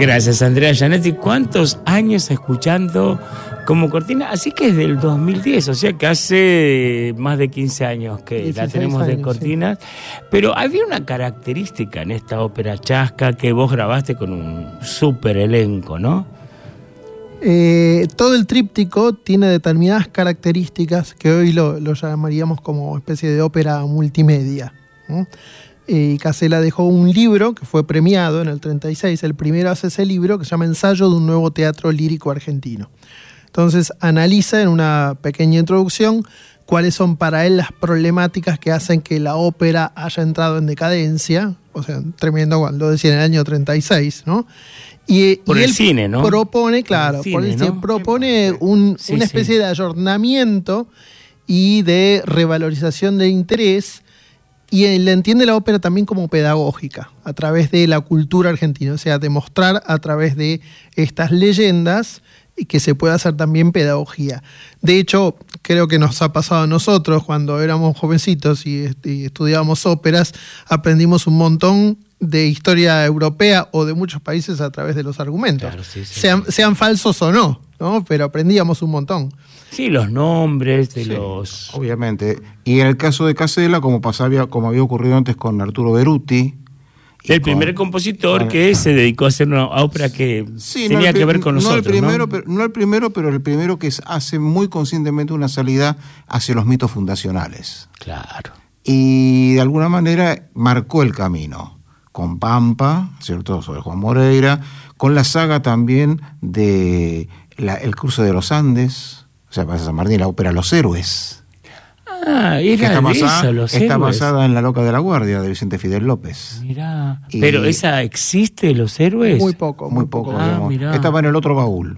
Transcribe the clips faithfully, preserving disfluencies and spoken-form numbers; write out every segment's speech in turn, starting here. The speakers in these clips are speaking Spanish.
Gracias, Andrea Gianetti. ¿Cuántos años escuchando como cortina? Así que es del dos mil diez, o sea que hace más de quince años que la tenemos de cortina. Sí. Pero había una característica en esta ópera Chasca que vos grabaste con un súper elenco, ¿no? Eh, todo el tríptico tiene determinadas características que hoy lo, lo llamaríamos como especie de ópera multimedia, ¿no? Y Casella dejó un libro que fue premiado en el treinta y seis. El primero hace ese libro que se llama Ensayo de un nuevo teatro lírico argentino. Entonces analiza en una pequeña introducción cuáles son para él las problemáticas que hacen que la ópera haya entrado en decadencia. O sea, tremendo cuando lo decía en el año treinta y seis, ¿no? Y, por y el él cine, ¿no? Propone, claro, por el, por el cine, cine, ¿no? propone un, sí, una especie sí. de ayornamiento y de revalorización de interés. Y él entiende la ópera también como pedagógica, a través de la cultura argentina, o sea, demostrar a través de estas leyendas que se puede hacer también pedagogía. De hecho, creo que nos ha pasado a nosotros cuando éramos jovencitos y, y estudiábamos óperas, aprendimos un montón de historia europea o de muchos países a través de los argumentos, claro, sí, sí, sean, sí. sean falsos o no, ¿no? Pero aprendíamos un montón. Sí, los nombres de sí, los... Obviamente. Y en el caso de Casella, como pasaba, como había ocurrido antes con Arturo Beruti... El primer con, compositor que se dedicó a hacer una ópera que sí, tenía no el, que ver con no nosotros, el primero, ¿no? Pero, no el primero, pero el primero que hace muy conscientemente una salida hacia los mitos fundacionales. Claro. Y de alguna manera marcó el camino. Con Pampa, ¿cierto?, sobre Juan Moreira, con la saga también de la, El cruce de los Andes, o sea, para San Martín, la ópera Los Héroes. Ah, era está basada, esa, Los Está Héroes. basada en La Loca de la Guardia, de Vicente Fidel López. Mirá, y, pero ¿esa existe, Los Héroes? Muy poco. Muy poco, ah, digamos. Estaba en el otro baúl.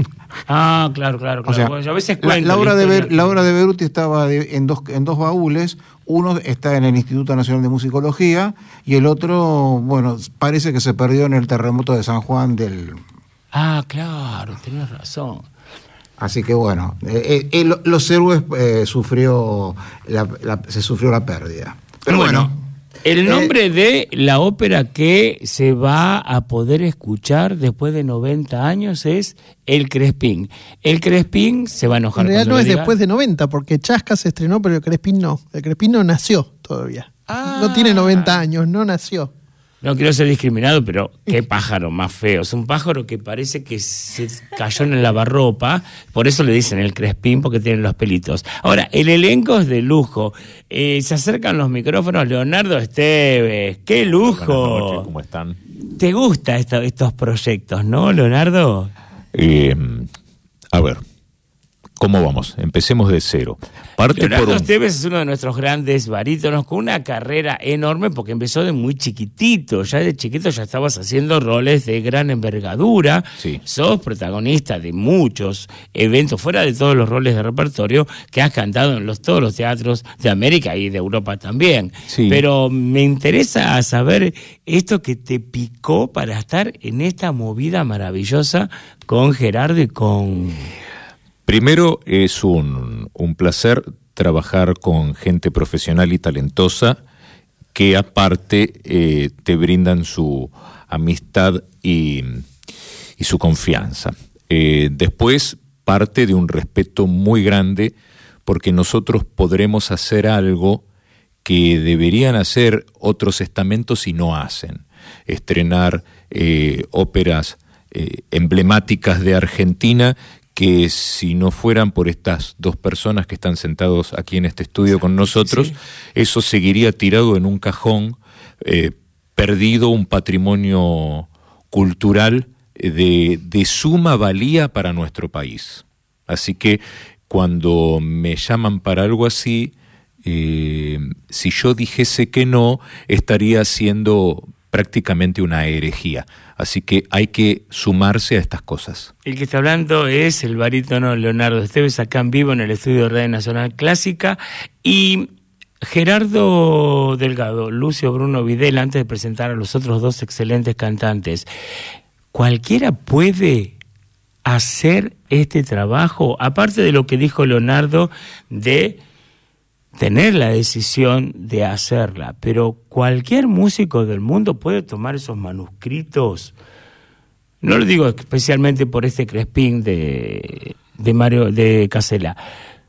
Ah, claro, claro, claro. O sea, bueno, a veces la, la, obra la, de Ber, la obra de Beruti estaba de, en, dos, en dos baúles. Uno está en el Instituto Nacional de Musicología y el otro, bueno, parece que se perdió en el terremoto de San Juan del... Ah, claro, tenés razón. Así que bueno, eh, eh, Los Héroes eh, sufrió la, la, se sufrió la pérdida. Pero bueno, bueno el nombre eh, de la ópera que se va a poder escuchar después de noventa años es El Crespín. El Crespín se va a enojar. En realidad no es diga. después de noventa, porque Chasca se estrenó, pero El Crespín no. El Crespín no nació todavía. Ah. No tiene noventa años, no nació. No quiero ser discriminado, pero qué pájaro más feo. Es un pájaro que parece que se cayó en el lavarropa, por eso le dicen el Crespín, porque tiene los pelitos. Ahora, el elenco es de lujo. Eh, se acercan los micrófonos Leonardo Esteves. ¡Qué lujo! Buenas noches, ¿cómo están? ¿Te gustan esto, estos proyectos, no, Leonardo? Eh, a ver, ¿cómo vamos? Empecemos de cero. Parte Leonardo por un... Esteves es uno de nuestros grandes barítonos con una carrera enorme porque empezó de muy chiquitito. Ya de chiquito ya estabas haciendo roles de gran envergadura. Sí. Sos protagonista de muchos eventos, fuera de todos los roles de repertorio que has cantado en los, todos los teatros de América y de Europa también. Sí. Pero me interesa saber esto que te picó para estar en esta movida maravillosa con Gerardo y con... Primero, es un, un placer trabajar con gente profesional y talentosa que aparte eh, te brindan su amistad y, y su confianza. Eh, después, parte de un respeto muy grande porque nosotros podremos hacer algo que deberían hacer otros estamentos y no hacen. Estrenar eh, óperas eh, emblemáticas de Argentina que si no fueran por estas dos personas que están sentados aquí en este estudio con nosotros, sí. Eso seguiría tirado en un cajón, eh, perdido un patrimonio cultural de, de suma valía para nuestro país. Así que cuando me llaman para algo así, eh, si yo dijese que no, estaría haciendo prácticamente una herejía. Así que hay que sumarse a estas cosas. El que está hablando es el barítono Leonardo Esteves, acá en vivo en el estudio de Radio Nacional Clásica. Y Gerardo Delgado, Lucio Bruno Videla, antes de presentar a los otros dos excelentes cantantes, ¿cualquiera puede hacer este trabajo? Aparte de lo que dijo Leonardo de tener la decisión de hacerla, pero cualquier músico del mundo puede tomar esos manuscritos No lo digo especialmente por este Crespín de, de Mario de Casella.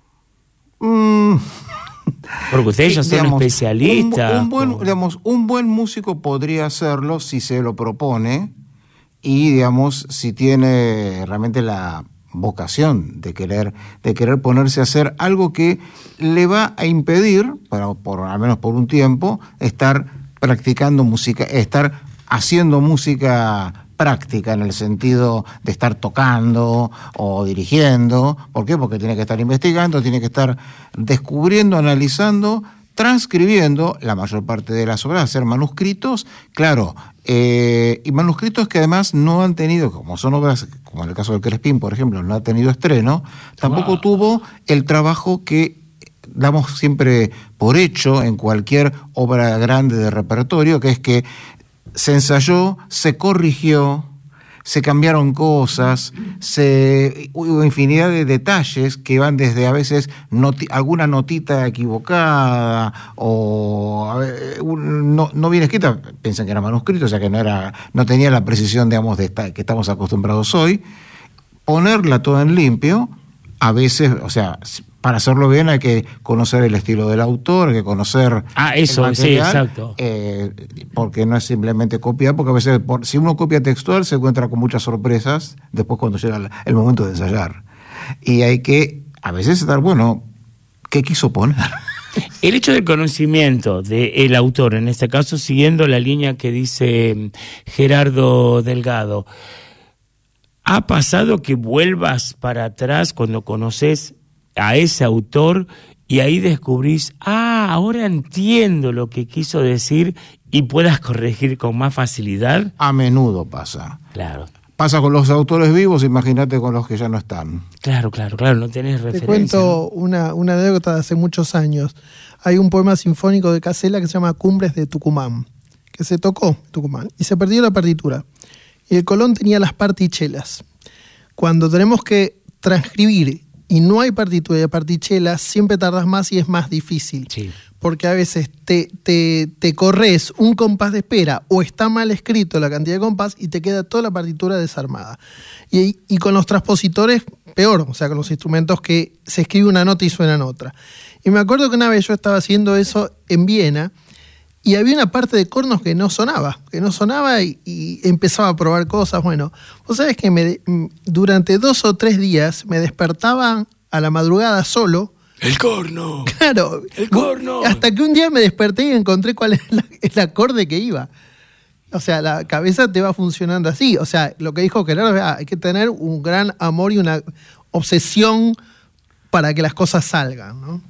Mm. Porque ustedes ya son digamos, especialistas. Un, un, buen, digamos, un buen músico podría hacerlo si se lo propone y, digamos, si tiene realmente la vocación de querer, de querer ponerse a hacer algo que le va a impedir, para, por, al menos por un tiempo, estar practicando música, estar haciendo música práctica en el sentido de estar tocando o dirigiendo. ¿Por qué? Porque tiene que estar investigando, tiene que estar descubriendo, analizando, transcribiendo la mayor parte de las obras, hacer manuscritos, claro, eh, y manuscritos que además no han tenido, como son obras, como en el caso del Crespín, por ejemplo, no ha tenido estreno, tampoco wow. tuvo el trabajo que damos siempre por hecho en cualquier obra grande de repertorio, que es que se ensayó, se corrigió, se cambiaron cosas, se, hubo infinidad de detalles que van desde a veces noti, alguna notita equivocada o a ver, no, no bien escrita, piensan que era manuscrito, o sea que no era, no tenía la precisión, digamos, de esta, que estamos acostumbrados hoy. Ponerla toda en limpio, a veces, o sea, para hacerlo bien hay que conocer el estilo del autor, hay que conocer ah, eso, el material, sí, exacto. Eh, porque no es simplemente copiar, porque a veces por, si uno copia textual se encuentra con muchas sorpresas después cuando llega el, el momento de ensayar. Y hay que a veces estar, bueno, ¿qué quiso poner? El hecho del conocimiento del autor, en este caso siguiendo la línea que dice Gerardo Delgado, ¿ha pasado que vuelvas para atrás cuando conoces a ese autor y ahí descubrís, ah, ahora entiendo lo que quiso decir y puedas corregir con más facilidad? A menudo pasa. Claro. Pasa con los autores vivos, imagínate con los que ya no están. Claro, claro, claro, no tenés referencia. Te cuento ¿no? una, una anécdota de hace muchos años. Hay un poema sinfónico de Casella que se llama Cumbres de Tucumán, que se tocó en Tucumán y se perdió la partitura. Y el Colón tenía las partichelas. Cuando tenemos que transcribir y no hay partitura de partichelas, siempre tardas más y es más difícil. Sí. Porque a veces te, te, te corres un compás de espera o está mal escrito la cantidad de compás y te queda toda la partitura desarmada. Y, y con los transpositores, peor, o sea, con los instrumentos que se escribe una nota y suena otra. Y me acuerdo que una vez yo estaba haciendo eso en Viena y había una parte de cornos que no sonaba, que no sonaba y, y empezaba a probar cosas. Bueno, vos sabés que me, durante dos o tres días me despertaba a la madrugada solo. ¡El corno! Claro. ¡El corno! Hasta que un día me desperté y encontré cuál es la, el acorde que iba. O sea, la cabeza te va funcionando así. O sea, lo que dijo Gerardo, hay que tener un gran amor y una obsesión para que las cosas salgan, ¿no?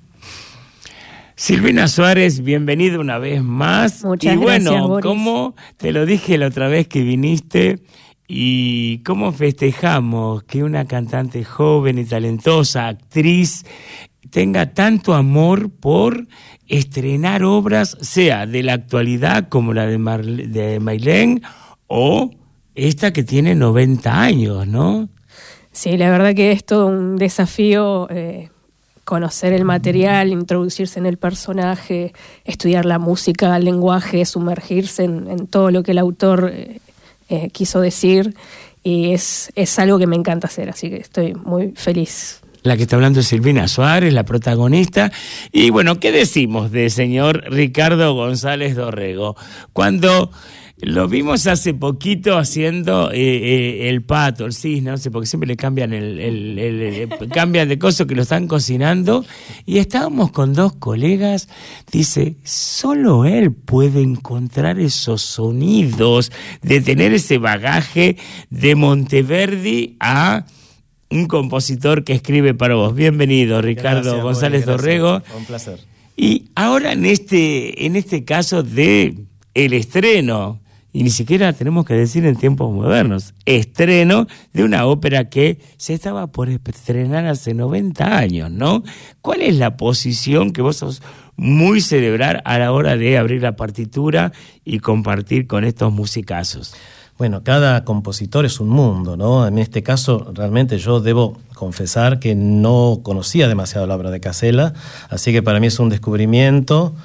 Silvina Suárez, bienvenida una vez más. Muchas y bueno, gracias, Boris. como te lo dije la otra vez que viniste, y cómo festejamos que una cantante joven y talentosa, actriz, tenga tanto amor por estrenar obras, sea de la actualidad como la de, Mar- de Maylene, o esta que tiene noventa años, ¿no? Sí, la verdad que es todo un desafío eh, conocer el material, introducirse en el personaje, estudiar la música, el lenguaje, sumergirse en, en todo lo que el autor eh, eh, quiso decir, y es, es algo que me encanta hacer, así que estoy muy feliz. La que está hablando es Silvina Suárez, la protagonista. Y bueno, ¿qué decimos de señor Ricardo González Dorrego? Cuando lo vimos hace poquito haciendo eh, eh, el pato, el cisne, no sé, porque siempre le cambian el, el, el, el cambian de coso que lo están cocinando, y estábamos con dos colegas, dice, solo él puede encontrar esos sonidos, de tener ese bagaje de Monteverdi a un compositor que escribe para vos. Bienvenido, Ricardo Gracias, González Boris, Dorrego. gracias. Un placer. Y ahora en este, en este caso de el estreno, y ni siquiera tenemos que decir en tiempos modernos, estreno de una ópera que se estaba por estrenar hace noventa años, ¿no? ¿Cuál es la posición que vos sos muy celebrar a la hora de abrir la partitura y compartir con estos musicazos? Bueno, cada compositor es un mundo, ¿no? En este caso, realmente yo debo confesar que no conocía demasiado la obra de Casella, así que para mí es un descubrimiento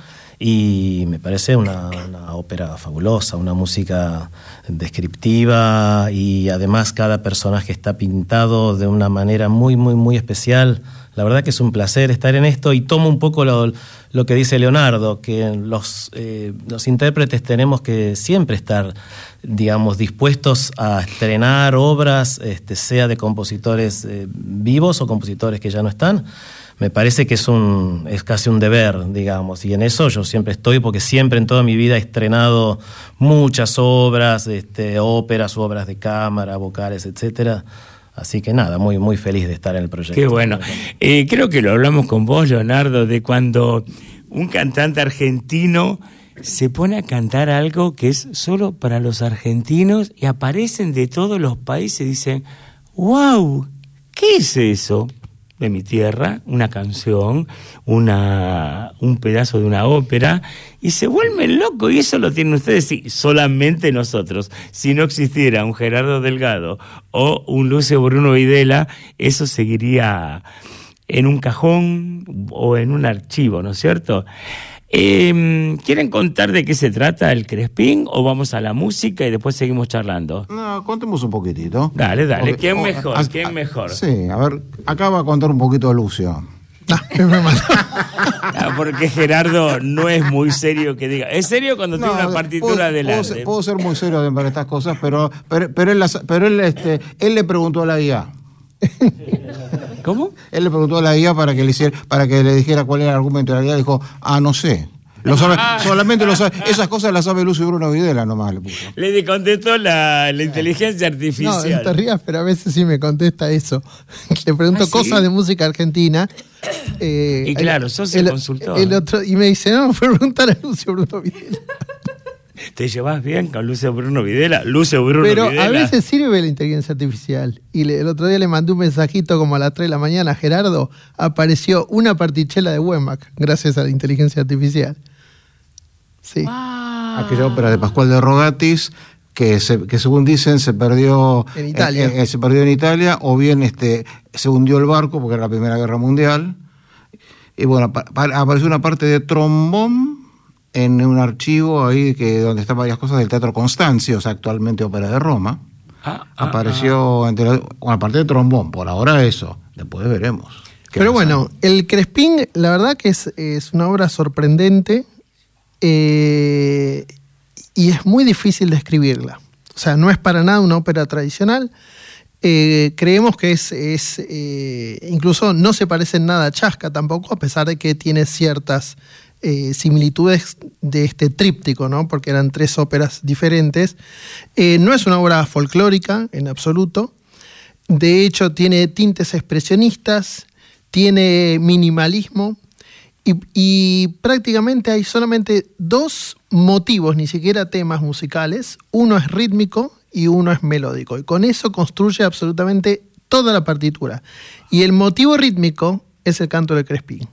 y me parece una, una ópera fabulosa, una música descriptiva, y además cada personaje está pintado de una manera muy, muy, muy especial. La verdad que es un placer estar en esto, y tomo un poco lo, lo que dice Leonardo, que los, eh, los intérpretes tenemos que siempre estar, digamos, dispuestos a estrenar obras, este, sea de compositores eh, vivos o compositores que ya no están. Me parece que es un es casi un deber, digamos, y en eso yo siempre estoy, porque siempre en toda mi vida he estrenado muchas obras, este, óperas, obras de cámara, vocales, etcétera. Así que nada, muy, muy feliz de estar en el proyecto. Qué bueno. Eh, creo que lo hablamos con vos, Leonardo, de cuando un cantante argentino se pone a cantar algo que es solo para los argentinos y aparecen de todos los países y dicen, wow, ¿qué es eso? De mi tierra, una canción, una, un pedazo de una ópera, y se vuelven locos, y eso lo tienen ustedes, sí, solamente nosotros. Si no existiera un Gerardo Delgado o un Lucio Bruno Videla, eso seguiría en un cajón o en un archivo, ¿no es cierto? Eh, ¿Quieren contar de qué se trata el Crespín o vamos a la música y después seguimos charlando? No, contemos un poquitito. Dale, dale. Porque, ¿Quién oh, mejor? a, ¿Quién a, mejor? Sí, a ver, acá va a contar un poquito de Lucio. Ah, porque Gerardo no es muy serio que diga. Es serio cuando no, tiene una partitura puedo, delante. Puedo ser, puedo ser muy serio para estas cosas, pero, pero, pero, él, las, pero él, este, él le preguntó a la I A. ¿Cómo? Él le preguntó a la I A para que le hiciera, para que le dijera cuál era el argumento. La I A dijo, ah, no sé. Lo sabe, ah. Solamente lo sabe, esas cosas las sabe Lucio Bruno Videla nomás le puso. Le contestó la, la inteligencia artificial. No, te rías, pero a veces sí me contesta eso. Le pregunto ¿Ah, sí? cosas de música argentina. Eh, y claro, sos el, el consultor. El otro, y me dice, no, me fue a preguntar a Lucio Bruno Videla. ¿Te llevas bien con Lucio Bruno Videla? Lucio Bruno Pero Videla. A veces sirve la inteligencia artificial. Y le, el otro día le mandé un mensajito como a las tres de la mañana a Gerardo. Apareció una partichela de Wemak gracias a la inteligencia artificial. Sí. Wow. Aquella ópera de Pascual de Rogatis que, se, que según dicen se perdió en Italia, eh, eh, se perdió en Italia, o bien este se hundió el barco porque era la Primera Guerra Mundial. Y bueno, pa, pa, apareció una parte de trombón en un archivo ahí que donde están varias cosas del Teatro Constancio, o sea, actualmente Ópera de Roma. Ah, ah, apareció ah. entre la, una parte de trombón, por ahora eso, después veremos. Pero bueno, el Crespín, la verdad que es, es una obra sorprendente. Eh, y es muy difícil de escribirla. O sea, no es para nada una ópera tradicional. Eh, creemos que es, es eh, incluso no se parece en nada a Chasca tampoco, a pesar de que tiene ciertas eh, similitudes de este tríptico, ¿no? Porque eran tres óperas diferentes. Eh, no es una obra folclórica en absoluto. De hecho, tiene tintes expresionistas, tiene minimalismo. Y, y prácticamente hay solamente dos motivos, ni siquiera temas musicales. Uno es rítmico y uno es melódico. Y con eso construye absolutamente toda la partitura. Y el motivo rítmico es el canto del Crespín.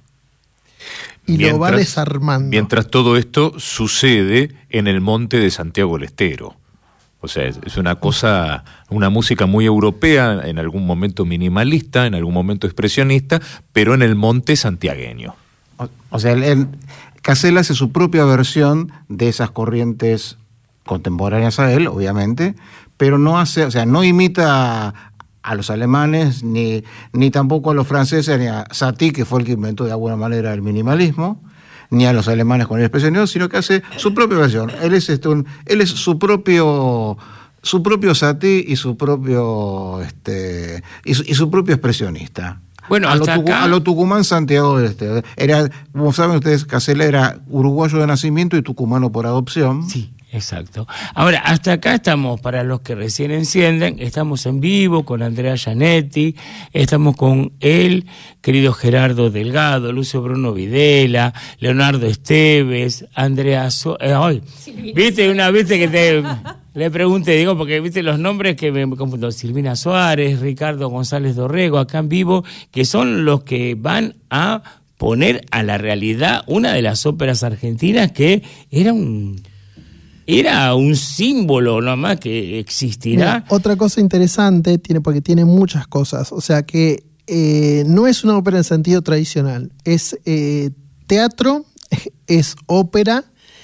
Y mientras, lo va desarmando. Mientras todo esto sucede en el monte de Santiago del Estero. O sea, es una cosa, una música muy europea, en algún momento minimalista, en algún momento expresionista, pero en el monte santiagueño. O sea, el, el, Casella hace su propia versión de esas corrientes contemporáneas a él, obviamente, pero no hace, o sea, no imita a, a los alemanes, ni, ni tampoco a los franceses, ni a Satie, que fue el que inventó de alguna manera el minimalismo, ni a los alemanes con el expresionismo, sino que hace su propia versión. Él es, este, un, él es su propio... su propio Satie y su propio este y su, y su propio expresionista. Bueno, a, hasta lo acá... a lo Tucumán Santiago del Este. Era, como saben ustedes, Casella era uruguayo de nacimiento y tucumano por adopción. Sí, exacto. Ahora, hasta acá estamos, para los que recién encienden, estamos en vivo con Andrea Gianetti, estamos con él, querido Gerardo Delgado, Lucio Bruno Videla, Leonardo Esteves, Andrea... So eh, hoy, viste, una vez que te... Le pregunté, digo, porque viste los nombres que me confundo, Silvina Suárez, Ricardo González Dorrego, acá en vivo, que son los que van a poner a la realidad una de las óperas argentinas que era un era un símbolo nomás que existirá. Mira, otra cosa interesante, tiene porque tiene muchas cosas, o sea que eh, no es una ópera en sentido tradicional, es eh, teatro es ópera,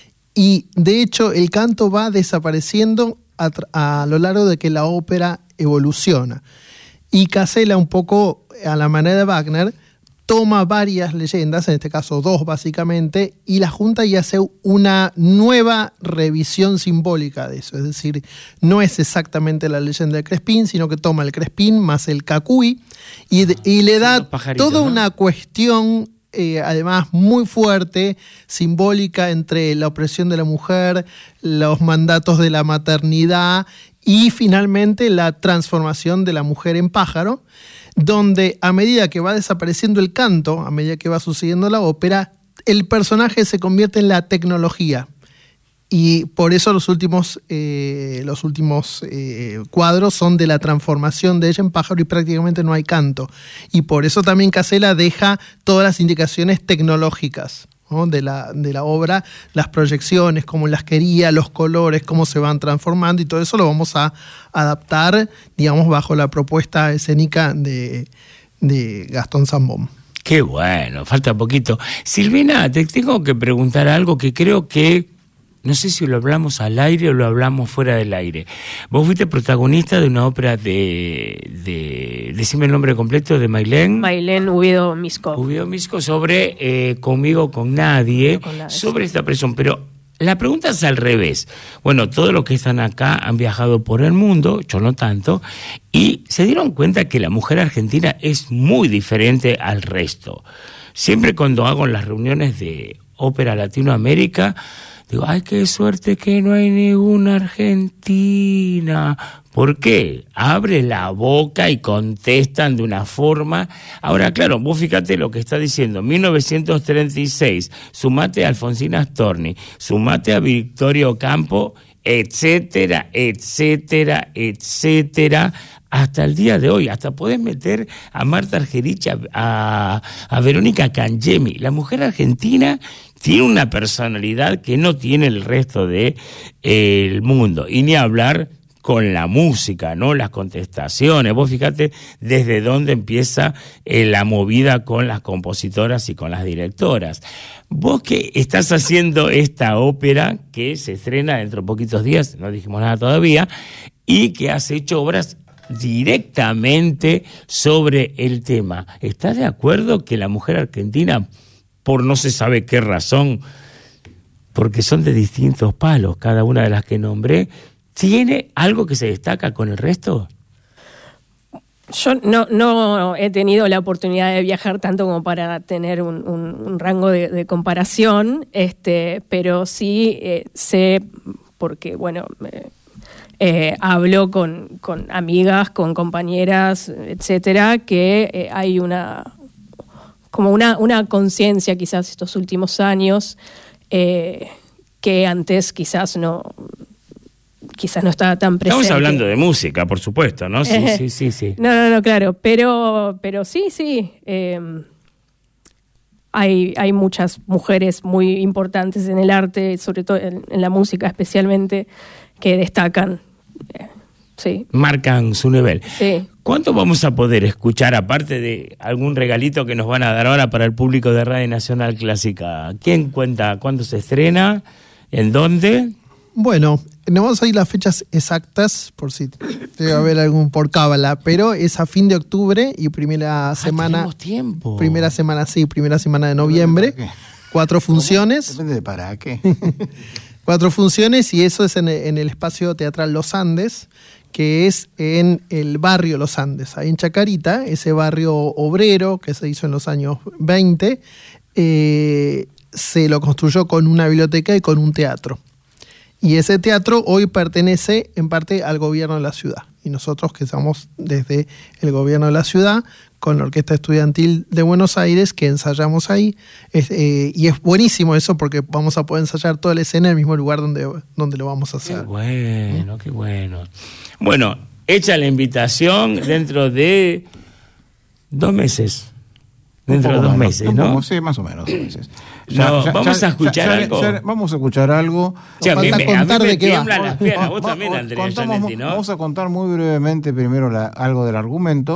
y de hecho el canto va desapareciendo a, a lo largo de que la ópera evoluciona. Y Casella, un poco a la manera de Wagner, toma varias leyendas, en este caso dos básicamente, y la junta y hace una nueva revisión simbólica de eso. Es decir, no es exactamente la leyenda del Crespín, sino que toma el Crespín más el Cacuy y, ah, y le da toda, ¿no?, una cuestión, eh, además muy fuerte, simbólica, entre la opresión de la mujer, los mandatos de la maternidad y finalmente la transformación de la mujer en pájaro, donde a medida que va desapareciendo el canto, a medida que va sucediendo la ópera, el personaje se convierte en la tecnología. Y por eso los últimos, eh, los últimos eh, cuadros son de la transformación de ella en pájaro y prácticamente no hay canto. Y por eso también Casella deja todas las indicaciones tecnológicas, ¿no?, de la, de la obra, las proyecciones, cómo las quería, los colores, cómo se van transformando, y todo eso lo vamos a adaptar, digamos, bajo la propuesta escénica de, de Gastón Zambón. Qué bueno, falta poquito. Silvina, te tengo que preguntar algo que creo que, no sé si lo hablamos al aire o lo hablamos fuera del aire. Vos fuiste protagonista de una ópera de, de decime el nombre completo, de Mailén. Mailén Ubiedo Misco. Ubiedo Misco, sobre eh, Conmigo con Nadie, con nadie, sobre esta presión. Pero la pregunta es al revés. Bueno, todos los que están acá han viajado por el mundo, yo no tanto, y se dieron cuenta que la mujer argentina es muy diferente al resto. Siempre cuando hago las reuniones de ópera Latinoamérica, digo, ay, qué suerte que no hay ninguna argentina. ¿Por qué? Abre la boca y contestan de una forma. Ahora, claro, vos fíjate lo que está diciendo. mil novecientos treinta y seis, sumate a Alfonsina Storni, sumate a Victorio Ocampo, etcétera, etcétera, etcétera, hasta el día de hoy. Hasta podés meter a Marta Argerich, a, a, a Verónica Cangemi. La mujer argentina tiene una personalidad que no tiene el resto del de, eh, mundo. Y ni hablar con la música, ¿no? Las contestaciones. Vos fíjate desde dónde empieza eh, la movida con las compositoras y con las directoras. Vos que estás haciendo esta ópera que se estrena dentro de poquitos días, no dijimos nada todavía, y que has hecho obras directamente sobre el tema. ¿Estás de acuerdo que la mujer argentina, por no se sabe qué razón, porque son de distintos palos, cada una de las que nombré, tiene algo que se destaca con el resto? Yo no, no he tenido la oportunidad de viajar tanto como para tener un, un, un rango de, de comparación, este, pero sí eh, sé, porque bueno, eh, eh, hablo con, con amigas, con compañeras, etcétera, que eh, hay una como una, una conciencia quizás estos últimos años eh, que antes quizás no quizás no estaba tan presente. Estamos hablando de música, por supuesto, ¿no? Sí, eh, sí, sí, sí. No, no, no, claro, pero, pero sí, sí. Eh, hay, hay muchas mujeres muy importantes en el arte, sobre todo en, en la música especialmente, que destacan. Eh, sí. Marcan su nivel. Sí. ¿Cuánto vamos a poder escuchar, aparte de algún regalito que nos van a dar ahora para el público de Radio Nacional Clásica? ¿Quién cuenta cuándo se estrena? ¿En dónde? Bueno, no vamos a ir las fechas exactas, por si debe haber algún por cábala, pero es a fin de octubre y primera ah, semana. Tenemos tiempo. Primera semana, sí, primera semana de noviembre. Cuatro funciones. Depende de para qué. Cuatro funciones, y eso es en el, en el Espacio Teatral Los Andes, que es en el barrio Los Andes, ahí en Chacarita, ese barrio obrero que se hizo en los años veinte, eh, se lo construyó con una biblioteca y con un teatro. Y ese teatro hoy pertenece en parte al gobierno de la ciudad. Y nosotros, que estamos desde el gobierno de la ciudad, con la Orquesta Estudiantil de Buenos Aires, que ensayamos ahí. Es, eh, y es buenísimo eso, porque vamos a poder ensayar toda la escena en el mismo lugar donde, donde lo vamos a hacer. Qué bueno, ¿Mm? Qué bueno. Bueno, hecha la invitación dentro de dos meses. Dentro de dos menos, meses, ¿no? Poco, sí, más o menos dos meses. Ya, no, ya, vamos ya, a escuchar ya, algo. Ya, vamos a escuchar algo. Sí, a mí me, a mí me tiemblan va. las piernas. Vos va, también, va, Andrea contamos, Gianetti, ¿no? Vamos a contar muy brevemente primero la, algo del argumento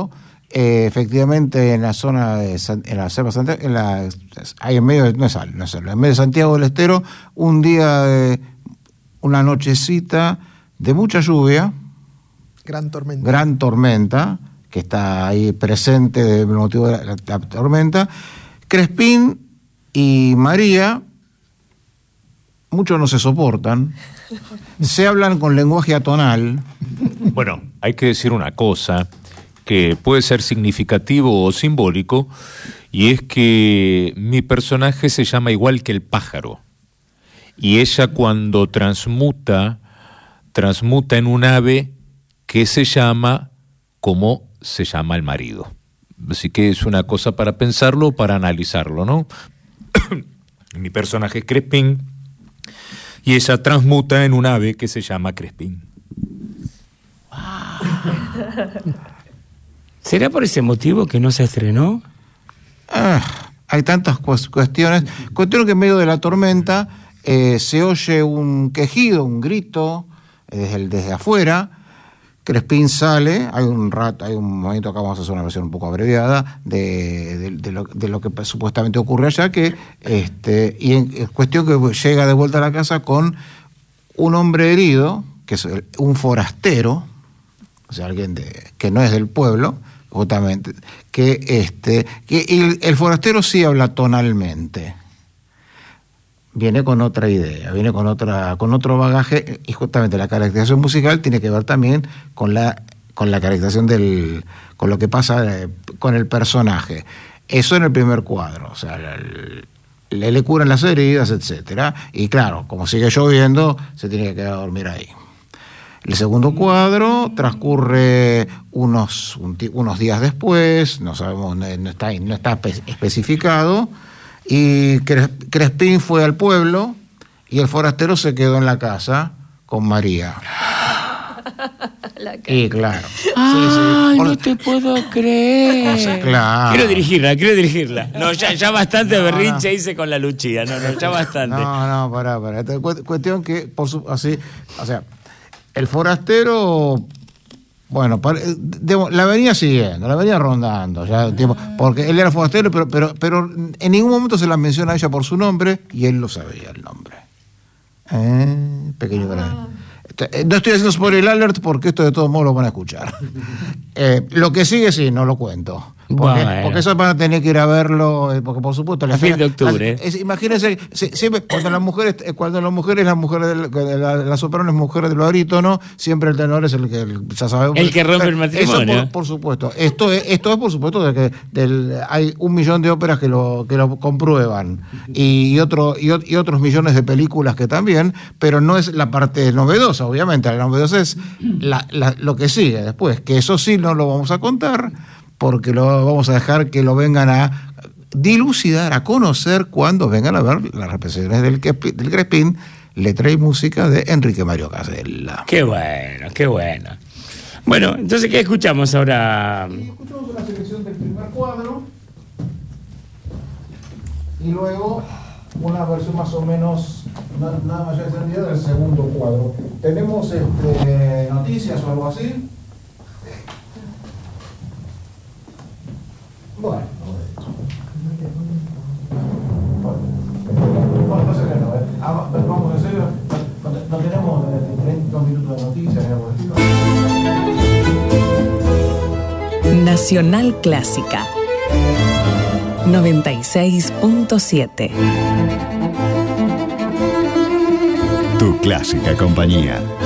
eh, efectivamente en la zona de San, en la selva Santiago, en la, hay en medio de, no es, no es, en medio de Santiago del Estero, un día de una nochecita de mucha lluvia, gran tormenta, gran tormenta que está ahí presente de motivo de la, la tormenta. Crespín y María, muchos no se soportan, se hablan con lenguaje atonal. Bueno, hay que decir una cosa que puede ser significativo o simbólico, y es que mi personaje se llama igual que el pájaro, y ella cuando transmuta, transmuta en un ave que se llama como se llama el marido. Así que es una cosa para pensarlo, para analizarlo, ¿no? Mi personaje es Crespín, y ella transmuta en un ave que se llama Crespín. ¿Será por ese motivo que no se estrenó? Ah, hay tantas cuestiones. Cuestión que en medio de la tormenta eh, se oye un quejido, un grito eh, desde, desde afuera. Crespín sale, hay un rato, hay un momento, acá vamos a hacer una versión un poco abreviada de, de, de, lo, de lo que supuestamente ocurre allá, que este, y en, en cuestión que llega de vuelta a la casa con un hombre herido, que es un forastero, o sea, alguien de, que no es del pueblo, justamente, que este, que el, el forastero sí habla tonalmente. Viene con otra idea, viene con otra, con otro bagaje, y justamente la caracterización musical tiene que ver también con la, con la caracterización del, con lo que pasa con el personaje. Eso en el primer cuadro, o sea, el, le, le curan las heridas, etcétera. Y claro, como sigue lloviendo, se tiene que quedar a dormir ahí. El segundo cuadro transcurre unos, un, unos días después, no sabemos, no está, no está especificado. Y Crespín fue al pueblo y el forastero se quedó en la casa con María. Y claro. Ay, sí, sí. No te puedo creer. O sea, claro. Quiero dirigirla, quiero dirigirla. No, ya, ya bastante no, berrinche no. hice con la Lucía. No, no, ya bastante. No, no, pará, pará. Cuestión que, por su, así, o sea, el forastero... Bueno, la venía siguiendo, la venía rondando, ya tiempo, porque él era forastero, pero, pero, pero en ningún momento se la menciona a ella por su nombre, y él lo sabía el nombre. Eh, pequeño ah. No estoy haciendo spoiler alert porque esto de todos modos lo van a escuchar. Eh, lo que sigue sí, no lo cuento. Porque, bueno. porque eso van a tener que ir a verlo, porque por supuesto... A fin de octubre. La, es, imagínense, siempre cuando las mujeres, cuando las mujeres, las mujeres, del, la, la soprano es mujer del barítono, siempre el tenor es el que, el, ya sabemos... El que rompe el matrimonio. Eso por, por supuesto. Esto es, esto es por supuesto de que del, hay un millón de óperas que lo, que lo comprueban, y, y, otro, y, y otros millones de películas que también, pero no es la parte novedosa, obviamente. La novedosa es la, la, lo que sigue después, que eso sí no lo vamos a contar, porque lo vamos a dejar que lo vengan a dilucidar, a conocer cuando vengan a ver las representaciones del, del Crespín, letra y música de Enrique Mario Casella. Qué bueno, qué bueno. Bueno, entonces, ¿qué escuchamos ahora? Escuchamos una selección del primer cuadro y luego una versión más o menos, nada más extendida del segundo cuadro. ¿Tenemos este, noticias o algo así? Bueno, bueno, no sé qué no, ¿eh? Ah, vamos a hacer, no, no tenemos treinta minutos de noticias, ¿no? Nacional Clásica noventa y seis punto siete. Tu clásica compañía.